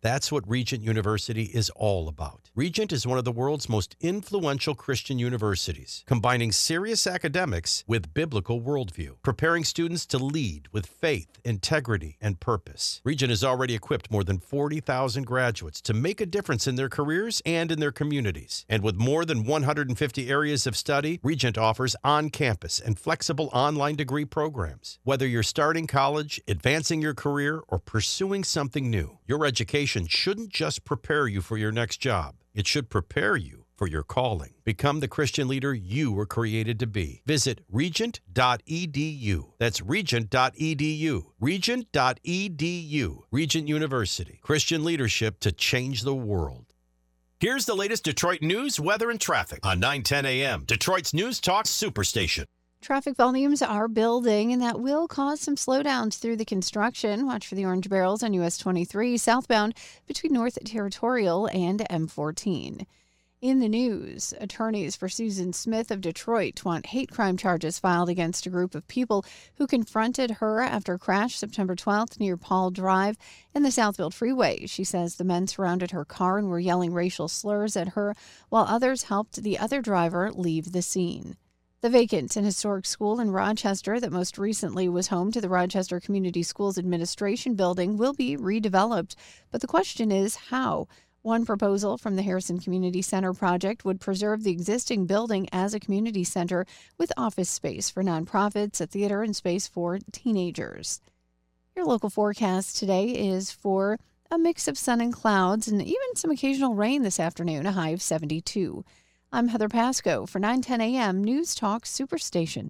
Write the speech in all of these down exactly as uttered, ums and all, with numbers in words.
That's what Regent University is all about. Regent is one of the world's most influential Christian universities, combining serious academics with biblical worldview, preparing students to lead with faith, integrity, and purpose. Regent has already equipped more than forty thousand graduates to make a difference in their careers and in their communities. And with more than one hundred fifty areas of study, Regent offers on-campus and flexible online degree programs. Whether you're starting college, advancing your career, or pursuing something new, your education shouldn't just prepare you for your next job. It should prepare you for your calling. Become the Christian leader you were created to be. Visit regent dot e d u. That's regent dot e d u. regent dot e d u. Regent University. Christian leadership to change the world. Here's the latest Detroit news, weather, and traffic on nine ten a m. Detroit's News Talk Superstation. Traffic volumes are building, and that will cause some slowdowns through the construction. Watch for the orange barrels on U S twenty-three southbound between North Territorial and M fourteen. In the news, attorneys for Susan Smith of Detroit want hate crime charges filed against a group of people who confronted her after a crash September twelfth near Paul Drive and the Southfield Freeway. She says the men surrounded her car and were yelling racial slurs at her, while others helped the other driver leave the scene. The vacant and historic school in Rochester that most recently was home to the Rochester Community Schools Administration building will be redeveloped. But the question is how? One proposal from the Harrison Community Center project would preserve the existing building as a community center with office space for nonprofits, a theater, and space for teenagers. Your local forecast today is for a mix of sun and clouds and even some occasional rain this afternoon, a high of seventy-two. I'm Heather Pasco for nine ten a m News Talk Superstation.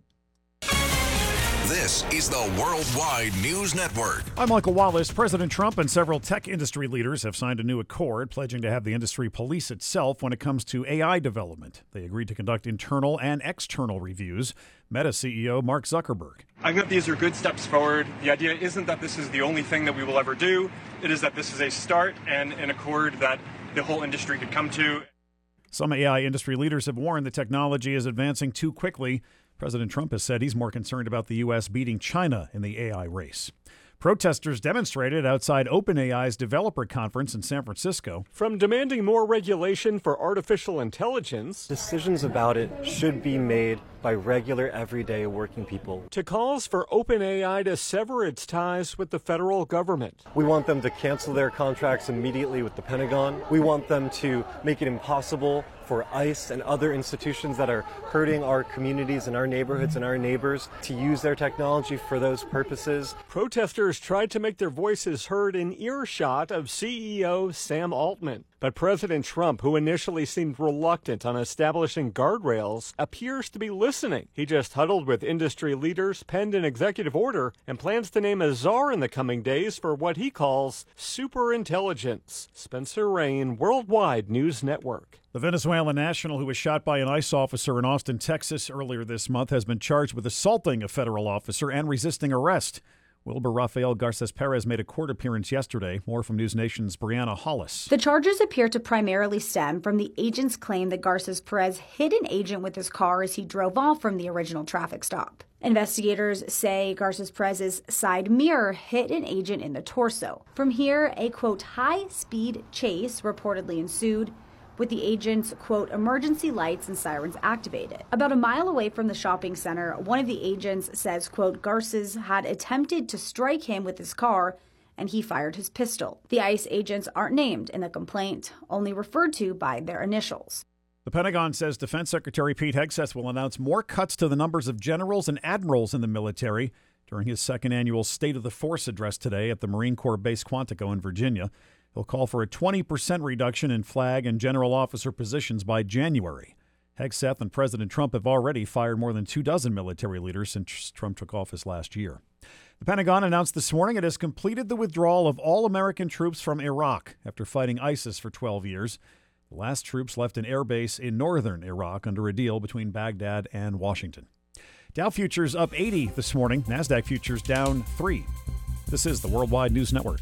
This is the Worldwide News Network. I'm Michael Wallace. President Trump and several tech industry leaders have signed a new accord pledging to have the industry police itself when it comes to A I development. They agreed to conduct internal and external reviews. Meta C E O Mark Zuckerberg. I think these are good steps forward. The idea isn't that this is the only thing that we will ever do. It is that this is a start and an accord that the whole industry could come to. Some A I industry leaders have warned the technology is advancing too quickly. President Trump has said he's more concerned about the U S beating China in the A I race. Protesters demonstrated outside OpenAI's developer conference in San Francisco. From demanding more regulation for artificial intelligence, decisions about it should be made by regular, everyday working people, to calls for OpenAI to sever its ties with the federal government. We want them to cancel their contracts immediately with the Pentagon. We want them to make it impossible for ICE and other institutions that are hurting our communities and our neighborhoods and our neighbors to use their technology for those purposes. Protesters tried to make their voices heard in earshot of C E O Sam Altman. But President Trump, who initially seemed reluctant on establishing guardrails, appears to be listening. He just huddled with industry leaders, penned an executive order, and plans to name a czar in the coming days for what he calls superintelligence. Spencer Rain, Worldwide News Network. The Venezuelan national who was shot by an ICE officer in Austin, Texas earlier this month has been charged with assaulting a federal officer and resisting arrest. Wilbur Rafael Garces Perez made a court appearance yesterday. More from News Nation's Brianna Hollis. The charges appear to primarily stem from the agent's claim that Garces Perez hit an agent with his car as he drove off from the original traffic stop. Investigators say Garces Perez's side mirror hit an agent in the torso. From here, a, quote, high-speed chase reportedly ensued, with the agent's, quote, emergency lights and sirens activated. About a mile away from the shopping center, one of the agents says, quote, Garces had attempted to strike him with his car and he fired his pistol. The ICE agents aren't named in the complaint, only referred to by their initials. The Pentagon says Defense Secretary Pete Hegseth will announce more cuts to the numbers of generals and admirals in the military during his second annual State of the Force address today at the Marine Corps Base Quantico in Virginia. He'll call for a twenty percent reduction in flag and general officer positions by January. Hegseth and President Trump have already fired more than two dozen military leaders since Trump took office last year. The Pentagon announced this morning it has completed the withdrawal of all American troops from Iraq after fighting ISIS for twelve years. The last troops left an air base in northern Iraq under a deal between Baghdad and Washington. Dow futures up eighty this morning. NASDAQ futures down three. This is the Worldwide News Network.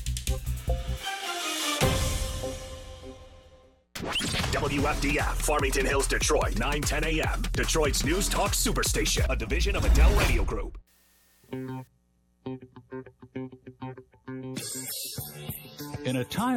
W F D F, Farmington Hills, Detroit, nine ten a m Detroit's News Talk Superstation, a division of Adele Radio Group. In a time